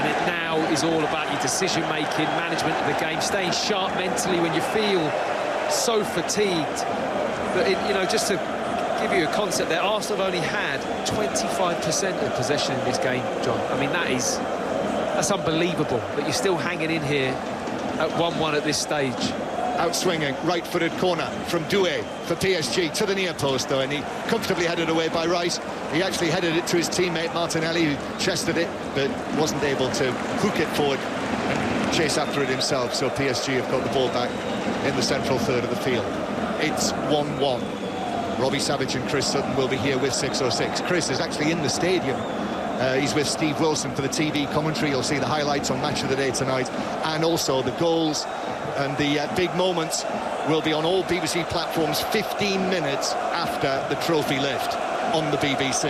And it now is all about your decision-making, management of the game, staying sharp mentally when you feel so fatigued. But, just to give you a concept there, Arsenal have only had 25% of possession in this game, John. I mean, that's unbelievable that you're still hanging in here at 1-1 at this stage. Outswinging, right-footed corner from Doué for PSG to the near post, though, and he comfortably headed away by Rice. He actually headed it to his teammate Martinelli, who chested it, but wasn't able to hook it forward and chase after it himself. So PSG have got the ball back in the central third of the field. It's 1-1. Robbie Savage and Chris Sutton will be here with 606. Chris is actually in the stadium. He's with Steve Wilson for the TV commentary. You'll see the highlights on Match of the Day tonight, and also the goals and the big moments will be on all BBC platforms 15 minutes after the trophy lift on the BBC.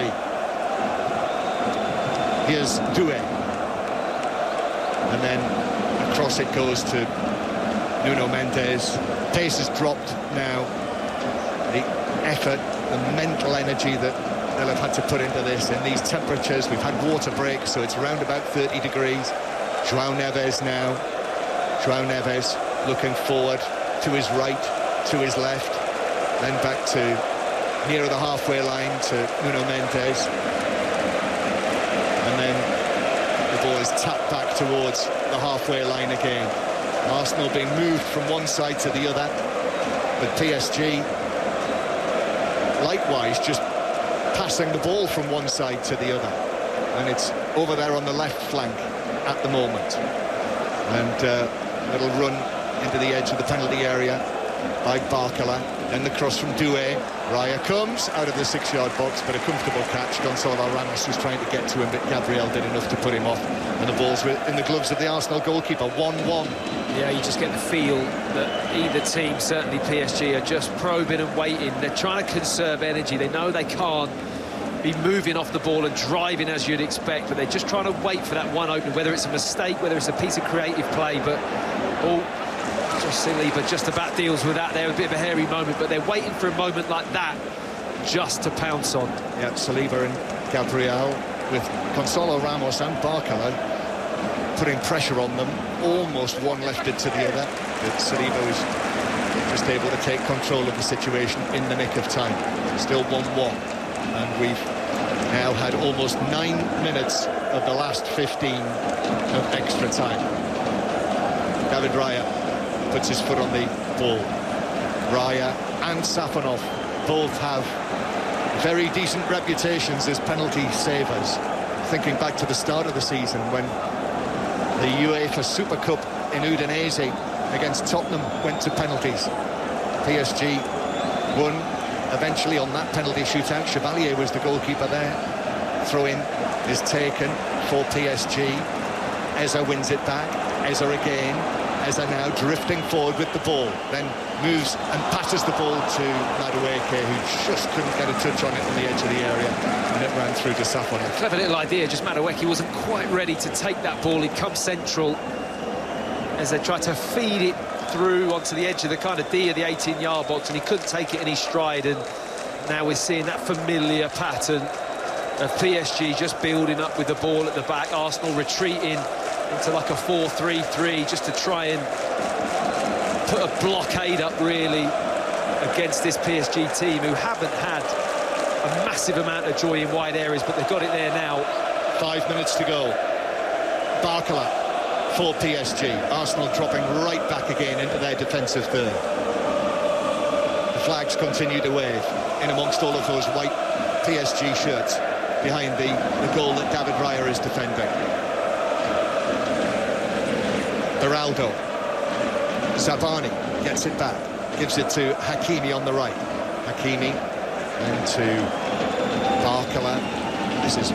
Here's Doué, and then across it goes to Nuno Mendes. Pace has dropped now. The effort, the mental energy that they'll have had to put into this in these temperatures. We've had water breaks, so it's around about 30 degrees. João Neves now. João Neves looking forward to his right, to his left, then back to nearer the halfway line to Nuno Mendes. And then the ball is tapped back towards the halfway line again. Arsenal being moved from one side to the other, but PSG likewise just passing the ball from one side to the other, and it's over there on the left flank at the moment, and it'll run into the edge of the penalty area by Barcola. Then the cross from Doué. Raya comes out of the 6-yard box, but a comfortable catch. Gonzalo Ramos was trying to get to him, but Gabriel did enough to put him off, and the ball's in the gloves of the Arsenal goalkeeper. 1-1. Yeah, you just get the feel that either team, certainly PSG, are just probing and waiting. They're trying to conserve energy. They know they can't be moving off the ball and driving as you'd expect, but they're just trying to wait for that one open, whether it's a mistake, whether it's a piece of creative play. But just silly, but just about deals with that there. A bit of a hairy moment, but they're waiting for a moment like that just to pounce on. Yeah, Saliba and Gabriel with Gonzalo Ramos and Barcola putting pressure on them, almost one left it to the other, but Saliba was just able to take control of the situation in the nick of time. Still 1-1, and we've now had almost 9 minutes of the last 15 of extra time. David Raya puts his foot on the ball. Raya and Safonov both have very decent reputations as penalty savers. Thinking back to the start of the season when the UEFA Super Cup in Udinese against Tottenham went to penalties. PSG won eventually on that penalty shootout. Chevalier was the goalkeeper there. Throw-in is taken for PSG. Eza wins it back. Eza again. Eza now drifting forward with the ball, then moves and passes the ball to Madueke, who just couldn't get a touch on it on the edge of the area, and it ran through to Safonov. Clever little idea, just Madueke wasn't quite ready to take that ball. He'd come central as they tried to feed it through onto the edge of the kind of D of the 18-yard box, and he couldn't take it in his stride. And now we're seeing that familiar pattern of PSG just building up with the ball at the back, Arsenal retreating into like a 4-3-3 just to try and put a blockade up really against this PSG team, who haven't had a massive amount of joy in wide areas, but they've got it there now. 5 minutes to go. Barcola for PSG. Arsenal dropping right back again into their defensive third. The flags continue to wave in amongst all of those white PSG shirts behind the goal that David Raya is defending. Beraldo. Zabani gets it back, gives it to Hakimi on the right. Hakimi and to Barcola. This is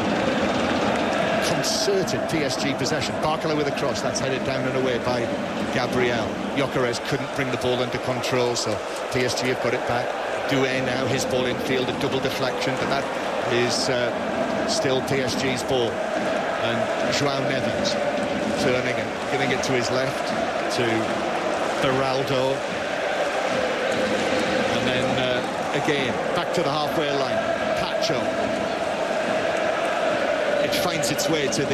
concerted PSG possession. Barcola with a cross, that's headed down and away by Gabriel. Gyökeres couldn't bring the ball under control, so PSG have got it back. Doué now, his ball in field, a double deflection, but that is still PSG's ball. And João Neves turning and giving it to his left, to Beraldo. And then again, back to the halfway line. Pacho. It finds its way to the